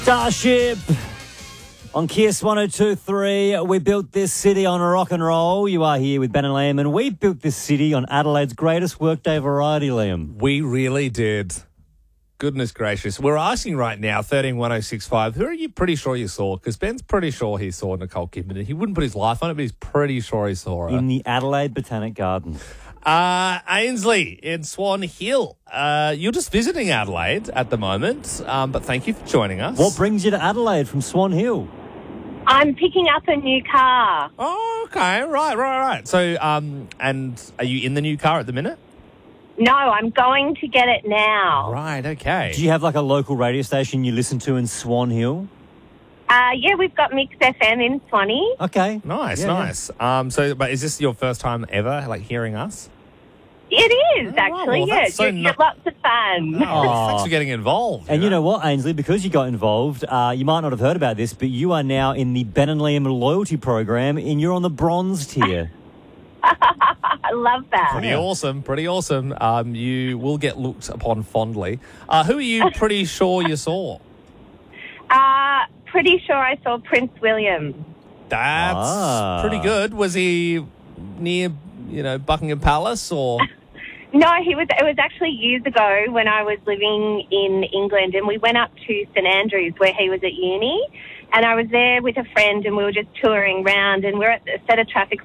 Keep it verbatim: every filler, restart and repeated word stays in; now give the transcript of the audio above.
Starship on Kiss one oh two three. We built this city on rock and roll. You are here with Ben and Liam, and we built this city on Adelaide's greatest workday variety, Liam. We really did. Goodness gracious. We're asking right now, thirteen one oh six five, who are you pretty sure you saw? Because Ben's pretty sure he saw Nicole Kidman, and he wouldn't put his life on it, but he's pretty sure he saw her. In the Adelaide Botanic Gardens. Uh, Ainsley in Swan Hill. Uh, you're just visiting Adelaide at the moment, um, but thank you for joining us. What brings you to Adelaide from Swan Hill? I'm picking up a new car. Oh, okay. Right, right, right. So, um, and are you in the new car at the minute? No, I'm going to get it now. Right, okay. Do you have like a local radio station you listen to in Swan Hill? Uh, yeah, we've got Mix F M in Swanee. Okay. Nice, Yeah, nice. Um, so, but is this your first time ever, like, hearing us? It is, Oh, actually, well, yeah. that's so You ni- get lots of fun. Oh, thanks for getting involved. And you know what, Ainsley, because you got involved, uh, you might not have heard about this, but you are now in the Ben and Liam loyalty program, and you're on the bronze tier. I love that. Pretty awesome, pretty awesome. Um, you will get looked upon fondly. Uh, who are you pretty sure you saw? Uh, pretty sure I saw Prince William. That's Ah. pretty good. Was he near, you know, Buckingham Palace or? No, he was. It was actually years ago when I was living in England, and we went up to St Andrews where he was at uni, and I was there with a friend, and we were just touring around, and we're at a set of traffic